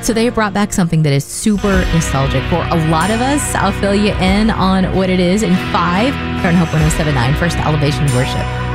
So they brought back something that is super nostalgic for a lot of us. I'll fill you in on what it is in 5 here on Hope 107.9 First Elevation Worship.